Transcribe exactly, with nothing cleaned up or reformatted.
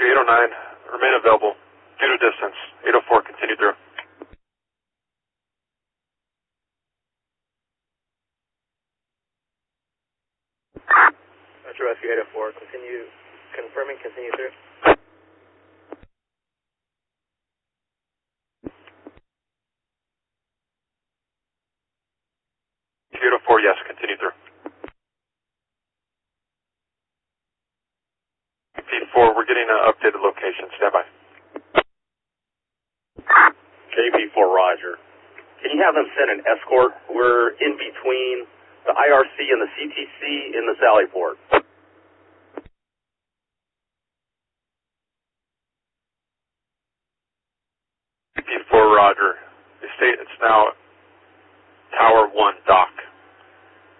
Rescue eight oh nine, remain available. Due to distance, eight oh four, continue through. Metro Rescue eight oh four, continue, confirming, continue through. eight oh four, yes, continue through. P four, we're getting an updated location, stand by. K P four, Roger. Can you have them send an escort? We're in between the I R C and the C T C in the Sally Port. P four, Roger. They state it's now Tower one, dock.